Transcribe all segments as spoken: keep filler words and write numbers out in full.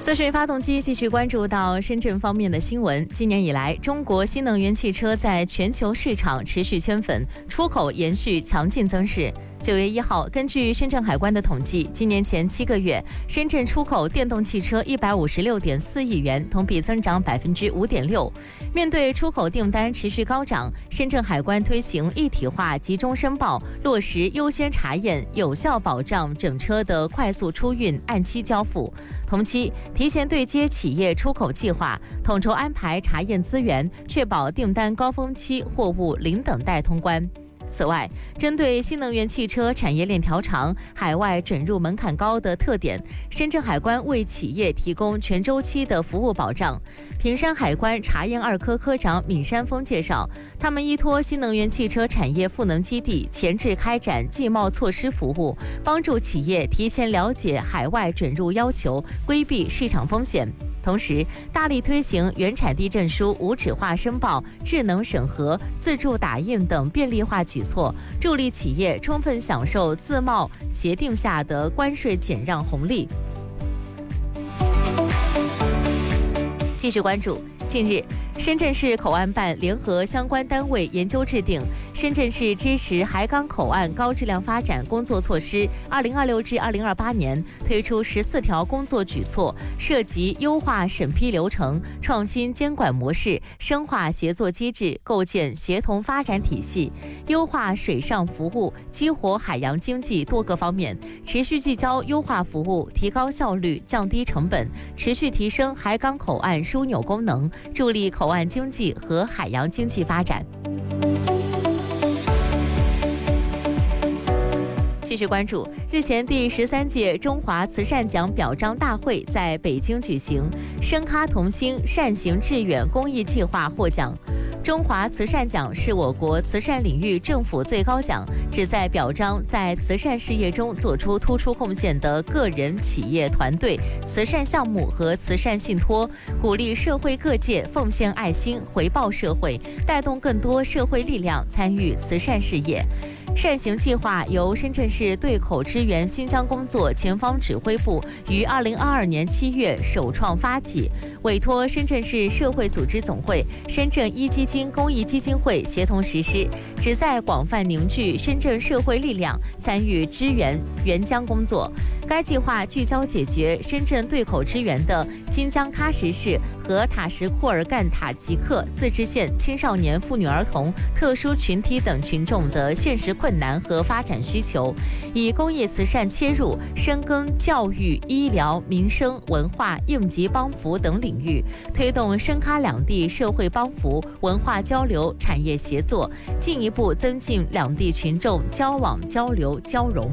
资讯发动机继续关注到深圳方面的新闻。今年以来，中国新能源汽车在全球市场持续圈粉，出口延续强劲增势。九月一号，根据深圳海关的统计，今年前七个月，深圳出口电动汽车一百五十六点四亿元，同比增长百分之五点六。面对出口订单持续高涨，深圳海关推行一体化集中申报，落实优先查验，有效保障整车的快速出运、按期交付。同期，提前对接企业出口计划，统筹安排查验资源，确保订单高峰期货物零等待通关。此外，针对新能源汽车产业链条长、海外准入门槛高的特点，深圳海关为企业提供全周期的服务保障。平山海关查验二科科长闵山峰介绍，他们依托新能源汽车产业赋能基地，前置开展技贸措施服务，帮助企业提前了解海外准入要求，规避市场风险。同时，大力推行原产地证书无纸化申报、智能审核、自助打印等便利化举措，助力企业充分享受自贸协定下的关税减让红利。继续关注，近日，深圳市口岸办联合相关单位研究制定深圳市支持海港口岸高质量发展工作措施二零二六至二零二八年，推出十四条工作举措，涉及优化审批流程、创新监管模式、深化协作机制、构建协同发展体系、优化水上服务、激活海洋经济多个方面，持续聚焦优化服务，提高效率，降低成本，持续提升海港口岸枢纽功能，助力口岸经济和海洋经济发展。继续关注，日前第十三届中华慈善奖表彰大会在北京举行，深咖同心善行致远公益计划获奖。中华慈善奖是我国慈善领域政府最高奖，旨在表彰在慈善事业中做出突出贡献的个人、企业、团队、慈善项目和慈善信托，鼓励社会各界奉献爱心，回报社会，带动更多社会力量参与慈善事业。善行计划由深圳市对口支援新疆工作前方指挥部于二零二二年七月首创发起，委托深圳市社会组织总会、深圳一基金公益基金会协同实施，旨在广泛凝聚深圳社会力量，参与支援援疆工作。该计划聚焦解决深圳对口支援的新疆喀什市和塔什库尔干塔吉克自治县青少年、妇女儿童、特殊群体等群众的现实困难和发展需求，以公益慈善切入，深耕教育、医疗、民生、文化、应急帮扶等领域，推动深喀两地社会帮扶、文化交流、产业协作，进一步增进两地群众交往、交流、交融。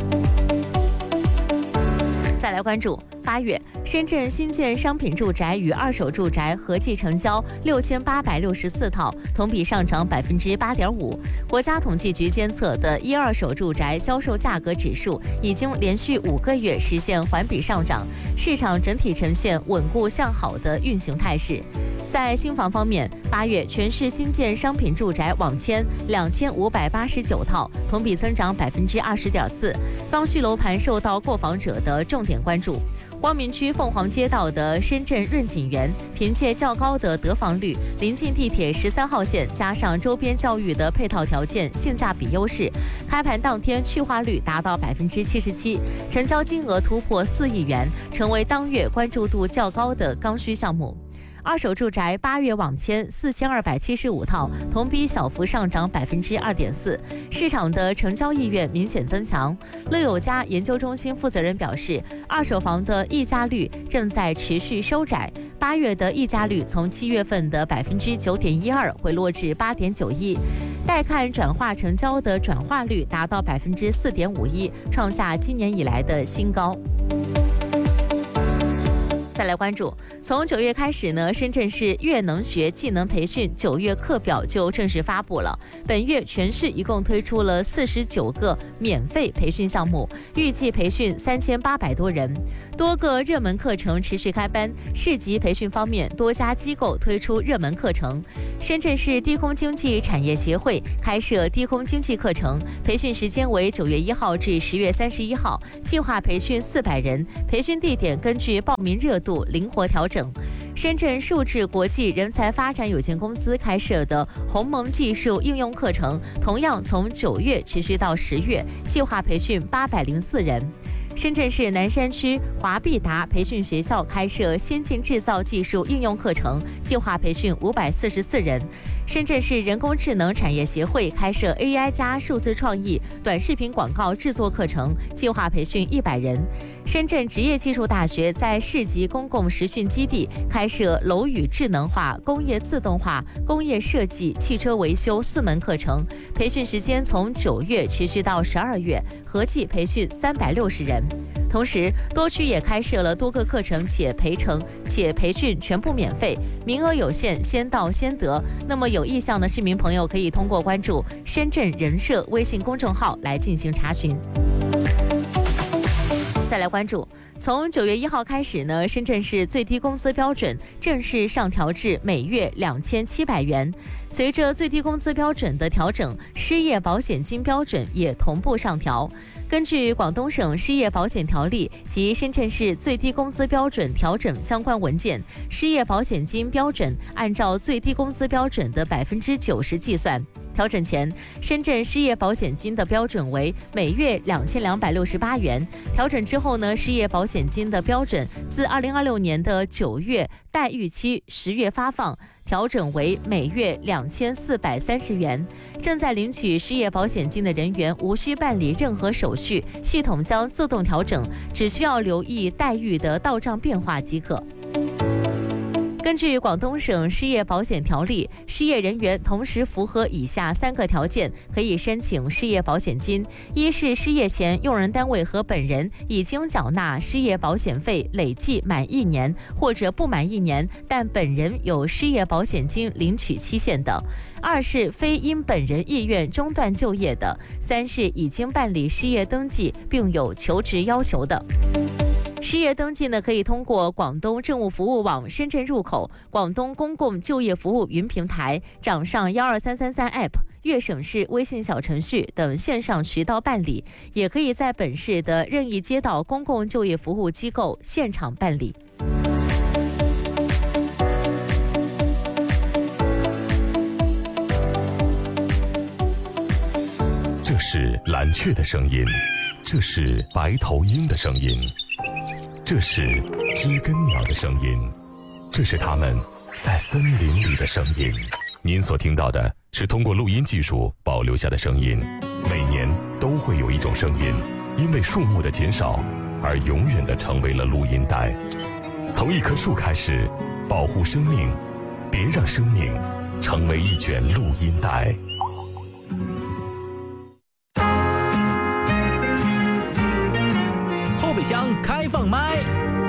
再来关注，八月，深圳新建商品住宅与二手住宅合计成交六千八百六十四套，同比上涨百分之八点五。国家统计局监测的一二手住宅销售价格指数已经连续五个月实现环比上涨，市场整体呈现稳固向好的运行态势。在新房方面，八月全市新建商品住宅网签两千五百八十九套，同比增长百分之二十点四。刚需楼盘受到购房者的重点关注。光明区凤凰街道的深圳润景园，凭借较高的得房率、临近地铁十三号线，加上周边教育的配套条件、性价比优势，开盘当天去化率达到百分之七十七，成交金额突破四亿元，成为当月关注度较高的刚需项目。二手住宅八月网签四千二百七十五套，同比小幅上涨百分之二点四，市场的成交意愿明显增强。乐友家研究中心负责人表示，二手房的溢价率正在持续收窄，八月的溢价率从七月份的百分之九点一二回落至八点九一，待看转化成交的转化率达到百分之四点五一，创下今年以来的新高。再来关注， 从九月开始呢，深圳市粤能学技能培训九月课表就正式发布了。本月全市一共推出了四十九个免费培训项目，预计培训三千八百多人。多个热门课程持续开班。市级培训方面，多家机构推出热门课程。深圳市低空经济产业协会开设低空经济课程，培训时间为九月一号至十月三十一号，计划培训四百人，培训地点根据报名热度灵活调整。深圳数智国际人才发展有限公司开设的鸿蒙技术应用课程，同样从九月持续到十月，计划培训八百零四人。深圳市南山区华必达培训学校开设先进制造技术应用课程，计划培训五百四十四人。深圳市人工智能产业协会开设 A I 加数字创意短视频广告制作课程，计划培训一百人。深圳职业技术大学在市级公共实训基地开设楼宇智能化、工业自动化、工业设计、汽车维修四门课程，培训时间从九月持续到十二月，合计培训三百六十人。同时，多区也开设了多个课程，且培程且培训全部免费，名额有限，先到先得。那么有意向的市民朋友可以通过关注深圳人社微信公众号来进行查询。再来关注，从九月一号开始呢，深圳市最低工资标准正式上调至每月两千七百元。随着最低工资标准的调整，失业保险金标准也同步上调。根据广东省失业保险条例及深圳市最低工资标准调整相关文件，失业保险金标准按照最低工资标准的百分之九十计算。调整前，深圳失业保险金的标准为每月两千两百六十八元。调整之后呢，失业保险金的标准自二零二六年的九月待遇期十月发放，调整为每月两千四百三十元。正在领取失业保险金的人员无需办理任何手续，系统将自动调整，只需要留意待遇的到账变化即可。根据广东省失业保险条例，失业人员同时符合以下三个条件，可以申请失业保险金：一是失业前用人单位和本人已经缴纳失业保险费累计满一年，或者不满一年，但本人有失业保险金领取期限的；二是非因本人意愿中断就业的；三是已经办理失业登记并有求职要求的。失业登记呢，可以通过广东政务服务网深圳入口、广东公共就业服务云平台、掌上幺二三三三 App、粤省市微信小程序等线上渠道办理，也可以在本市的任意街道公共就业服务机构现场办理。 这是蓝雀的声音，这是白头鹰的声音，这是知更鸟的声音，这是它们在森林里的声音。您所听到的是通过录音技术保留下的声音。每年都会有一种声音，因为树木的减少而永远地成为了录音带。从一棵树开始，保护生命，别让生命成为一卷录音带。 后备箱开放麦。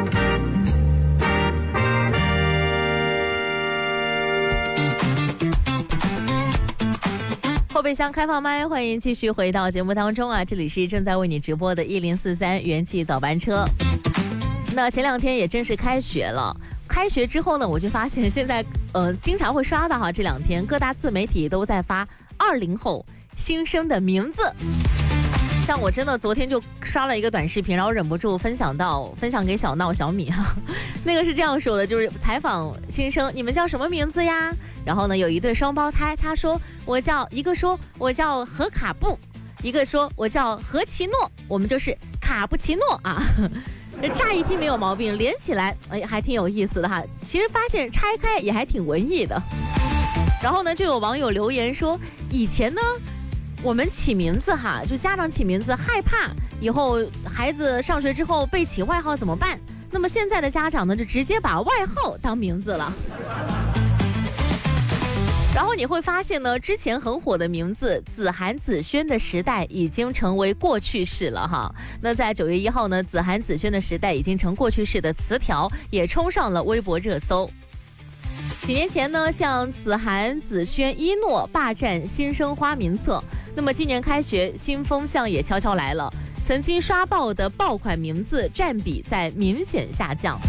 后备箱开放麦，欢迎继续回到节目当中啊！这里是正在为你直播的一零四三元气早班车。那前两天也正式开学了，开学之后呢，我就发现现在呃经常会刷到哈，这两天各大自媒体都在发二零后新生的名字。像我真的昨天就刷了一个短视频，然后忍不住分享到分享给小闹小米哈，那个是这样说的，就是采访新生，你们叫什么名字呀？然后呢，有一对双胞胎，他说我叫一个说我叫何卡布，一个说我叫何奇诺，我们就是卡布奇诺啊。乍一听没有毛病，连起来哎还挺有意思的哈。其实发现拆开也还挺文艺的。然后呢，就有网友留言说，以前呢我们起名字哈，就家长起名字害怕以后孩子上学之后被起外号怎么办？那么现在的家长呢，就直接把外号当名字了。 然后你会发现呢，之前很火的名字子涵、子轩的时代已经成为过去式了哈。那在九月一号呢，子涵、子轩的时代已经成过去式的词条也冲上了微博热搜。几年前呢，像子涵、子轩、一诺霸占新生花名册。那么今年开学，新风向也悄悄来了。曾经刷爆的爆款名字占比在明显下降。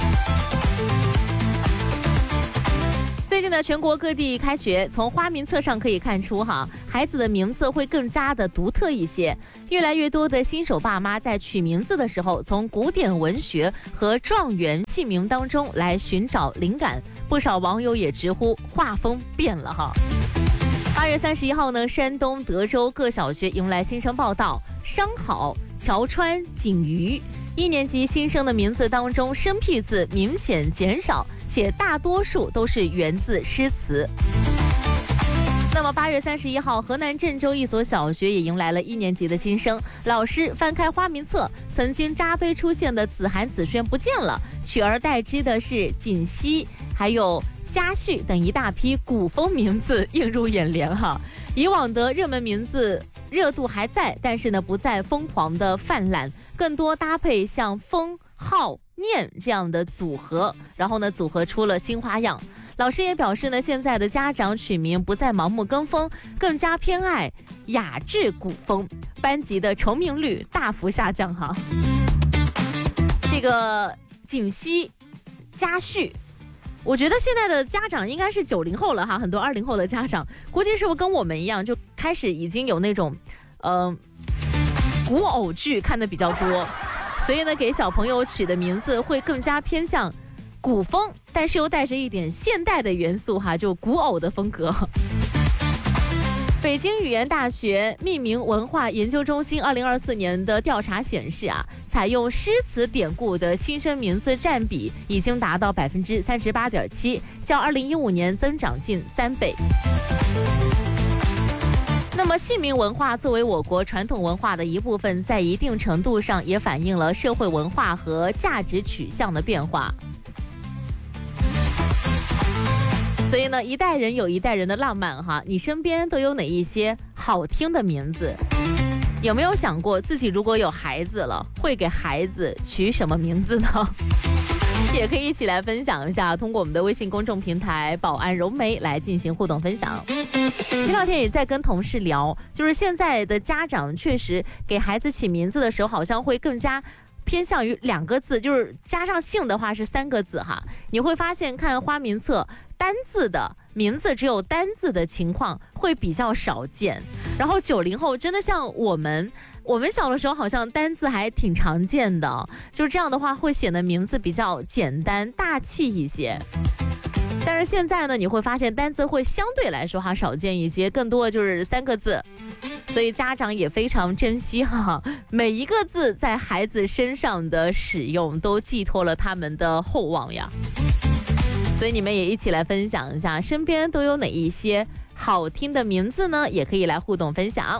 最近呢，全国各地开学，从花名册上可以看出哈，孩子的名字会更加的独特一些。越来越多的新手爸妈在取名字的时候，从古典文学和状元姓名当中来寻找灵感。不少网友也直呼画风变了哈。八月三十一号呢，山东德州各小学迎来新生报到，商好、乔川、景瑜。一年级新生的名字当中，生僻字明显减少，且大多数都是源自诗词。那么八月三十一号，河南郑州一所小学也迎来了一年级的新生。老师翻开花名册，曾经扎堆出现的子涵、子轩不见了，取而代之的是锦溪，还有嘉旭等一大批古风名字映入眼帘哈。以往的热门名字热度还在，但是呢不再疯狂的泛滥，更多搭配像风、浩、念这样的组合，然后呢组合出了新花样。老师也表示呢，现在的家长取名不再盲目跟风，更加偏爱雅致古风，班级的重名率大幅下降哈。这个锦溪、嘉旭，我觉得现在的家长应该是九零后了哈，很多二零后的家长估计是不是跟我们一样，就开始已经有那种呃古偶剧看的比较多，所以呢给小朋友取的名字会更加偏向古风，但是又带着一点现代的元素哈，就古偶的风格。北京语言大学命名文化研究中心二零二四年的调查显示啊，采用诗词典故的新生名字占比已经达到百分之三十八点七，较二零一五年增长近三倍。那么姓名文化作为我国传统文化的一部分，在一定程度上也反映了社会文化和价值取向的变化。所以呢，一代人有一代人的浪漫哈，你身边都有哪一些好听的名字？有没有想过自己如果有孩子了，会给孩子取什么名字呢？也可以一起来分享一下，通过我们的微信公众平台保安柔梅来进行互动分享。前两天也在跟同事聊，就是现在的家长确实给孩子起名字的时候，好像会更加偏向于两个字，就是加上姓的话是三个字哈。你会发现看花名册，单字的名字只有单字的情况会比较少见。然后九零后真的像我们我们小的时候好像单字还挺常见的，就是这样的话会显得名字比较简单大气一些。但是现在呢，你会发现单字会相对来说哈少见一些，更多的就是三个字，所以家长也非常珍惜哈每一个字在孩子身上的使用，都寄托了他们的厚望呀。所以你们也一起来分享一下，身边都有哪一些好听的名字呢？也可以来互动分享。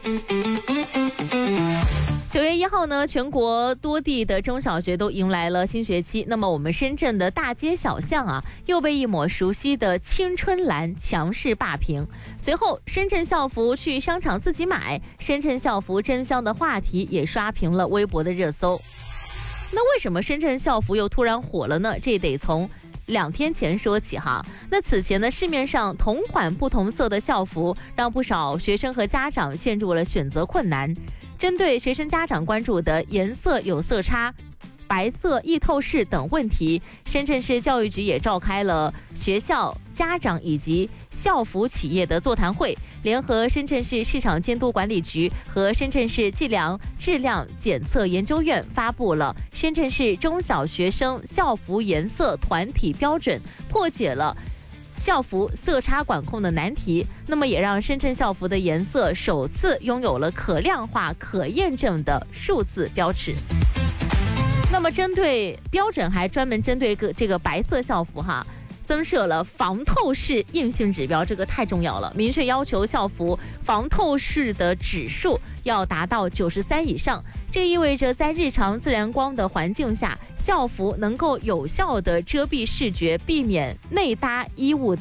九月一号呢，全国多地的中小学都迎来了新学期。那么我们深圳的大街小巷啊，又被一抹熟悉的青春蓝强势霸屏。随后，深圳校服去商场自己买，深圳校服真香的话题也刷屏了微博的热搜。那为什么深圳校服又突然火了呢？这得从两天前说起哈。那此前呢，市面上同款不同色的校服，让不少学生和家长陷入了选择困难。针对学生家长关注的颜色有色差、白色易透视等问题，深圳市教育局也召开了学校、家长以及校服企业的座谈会，联合深圳市市场监督管理局和深圳市计量质量检测研究院发布了深圳市中小学生校服颜色团体标准，破解了校服色差管控的难题，那么也让深圳校服的颜色首次拥有了可量化、可验证的数字标尺。那么针对标准，还专门针对个这个白色校服哈，增设了防透视硬性指标，这个太重要了，明确要求校服防透视的指数要达到九十三以上。这意味着在日常自然光的环境下，校服能够有效的遮蔽视觉，避免内搭衣物的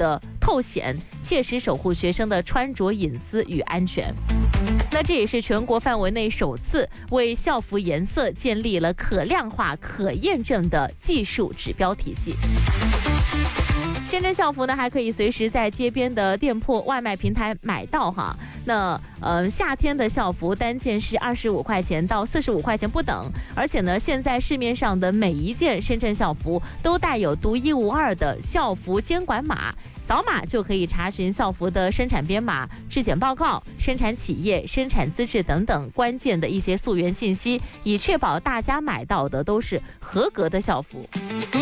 透显，切实守护学生的穿着隐私与安全。那这也是全国范围内首次为校服颜色建立了可量化、可验证的技术指标体系。深圳校服呢，还可以随时在街边的店铺、外卖平台买到哈。那呃，夏天的校服单件是二十五块钱到四十五块钱不等，而且呢，现在市面上的每一件深圳校服都带有独一无二的校服监管码。扫码就可以查询校服的生产编码、质检报告、生产企业、生产资质等等关键的一些溯源信息，以确保大家买到的都是合格的校服。